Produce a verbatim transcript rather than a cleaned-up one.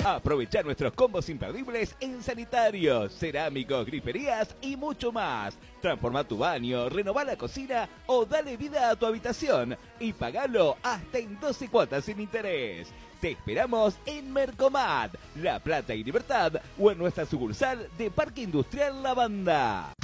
Aprovecha nuestros combos imperdibles en sanitarios, cerámicos, griferías y mucho más. Transforma tu baño, renová la cocina o dale vida a tu habitación y pagalo hasta en doce cuotas sin interés. Te esperamos en Mercomat, La Plata y Libertad o en nuestra sucursal de Parque Industrial La Banda.